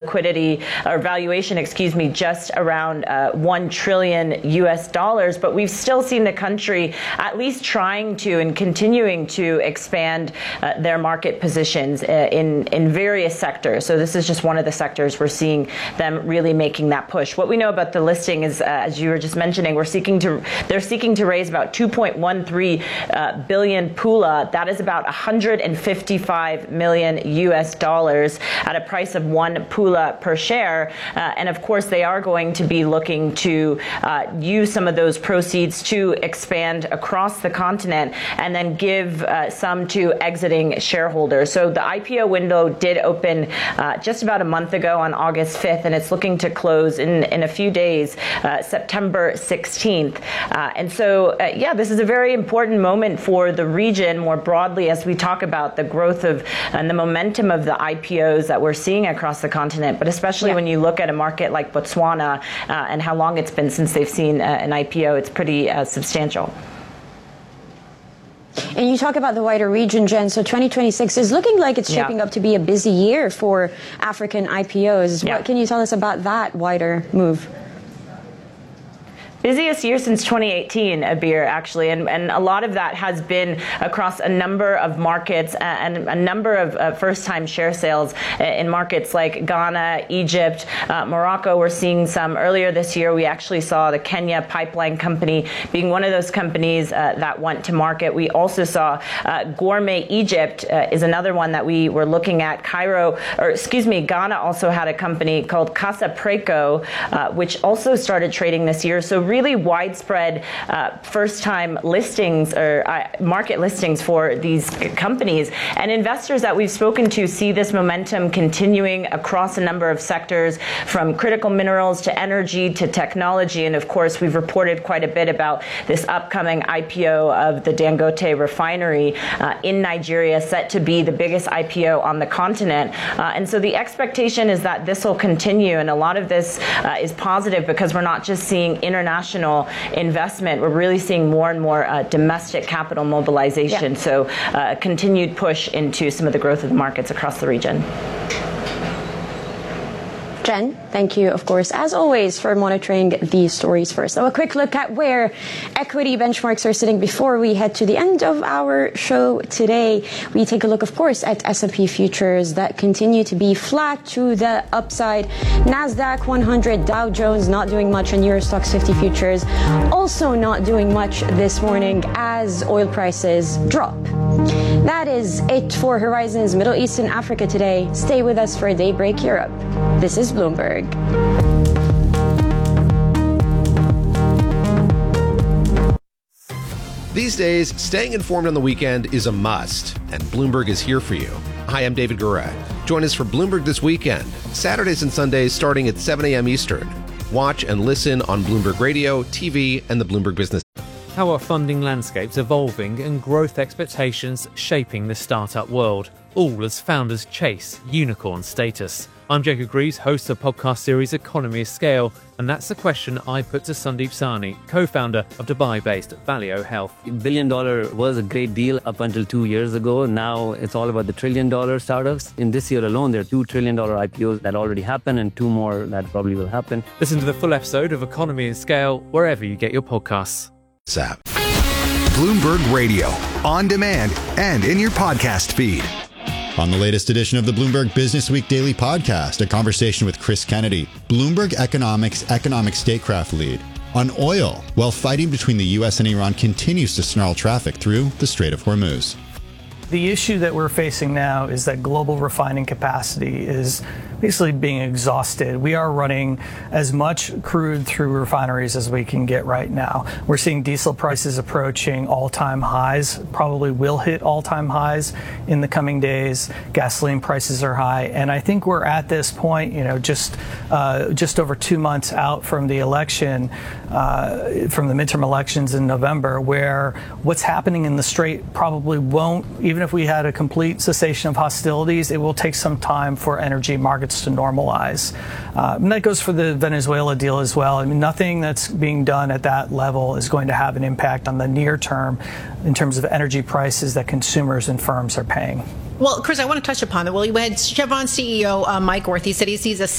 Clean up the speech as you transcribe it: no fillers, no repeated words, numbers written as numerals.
liquidity or valuation, just around $1 trillion US. But we've still seen the country at least trying to and continuing to expand their market positions in various sectors. So this is just one of the sectors we're seeing them really making that push. What we know about the listing is, as you were just mentioning, they're seeking to raise about 2.13 billion pula. That is about $155 million US at a price of 1 pula per share. And of course, they are going to be looking to use some of those proceeds to expand across the continent and then give some to exiting shareholders. So the IPO window did open just about a month ago on August 5th, and it's looking to close in a few days, September 16th. And so, this is a very important moment for the region more broadly as we talk about the growth of and the momentum of the IPOs that we're seeing across the continent, but especially when you look at a market like Botswana and how long it's been since they've seen an IPO, it's pretty substantial. And you talk about the wider region, Jen, so 2026 is looking like it's shaping up to be a busy year for African IPOs. What can you tell us about that wider move? Busiest year since 2018, Abir, actually, and a lot of that has been across a number of markets and a number of first-time share sales in markets like Ghana, Egypt, Morocco. We're seeing some. Earlier this year, we actually saw the Kenya Pipeline Company being one of those companies that went to market. We also saw Gourmet Egypt is another one that we were looking at. Ghana also had a company called Casa Preco, which also started trading this year. So really widespread first-time listings or market listings for these companies. And investors that we've spoken to see this momentum continuing across a number of sectors, from critical minerals to energy to technology. And of course, we've reported quite a bit about this upcoming IPO of the Dangote refinery in Nigeria, set to be the biggest IPO on the continent. And so the expectation is that this will continue. And a lot of this is positive because we're not just seeing international investment. We're really seeing more and more domestic capital mobilization. So continued push into some of the growth of the markets across the region. Jen, thank you, of course, as always, for monitoring these stories first. So a quick look at where equity benchmarks are sitting before we head to the end of our show today. We take a look, of course, at S&P futures that continue to be flat to the upside. NASDAQ 100, Dow Jones not doing much, and Eurostoxx 50 futures also not doing much this morning as oil prices drop. That is it for Horizons Middle East and Africa today. Stay with us for Daybreak Europe. This is Bloomberg. These days, staying informed on the weekend is a must, and Bloomberg is here for you. Hi, I'm David Gura. Join us for Bloomberg This Weekend, Saturdays and Sundays starting at 7 a.m. Eastern. Watch and listen on Bloomberg Radio, TV, and the Bloomberg Business. How are funding landscapes evolving and growth expectations shaping the startup world, all as founders chase unicorn status? I'm Jacob Greaves, host of the podcast series Economy of Scale, and that's the question I put to Sandeep Sahni, co-founder of Dubai-based Valeo Health. $1 billion was a great deal up until 2 years ago. Now it's all about the $1 trillion startups. In this year alone, there are $2 trillion IPOs that already happened and 2 more that probably will happen. Listen to the full episode of Economy of Scale wherever you get your podcasts. Bloomberg Radio, on demand and in your podcast feed. On the latest edition of the Bloomberg Business Week Daily Podcast, a conversation with Chris Kennedy, Bloomberg Economics economic statecraft lead, on oil, while fighting between the U.S. and Iran continues to snarl traffic through the Strait of Hormuz. The issue that we're facing now is that global refining capacity is basically being exhausted. We are running as much crude through refineries as we can get right now. We're seeing diesel prices approaching all-time highs, probably will hit all-time highs in the coming days. Gasoline prices are high. And I think we're at this point, just over 2 months out from the election, from the midterm elections in November, where what's happening in the Strait probably won't, even if we had a complete cessation of hostilities, it will take some time for energy markets to normalize. And that goes for the Venezuela deal as well. I mean, nothing that's being done at that level is going to have an impact on the near term in terms of energy prices that consumers and firms are paying. Well, Chris, I want to touch upon it. Well, you had Chevron CEO Mike Wirth. He said he sees a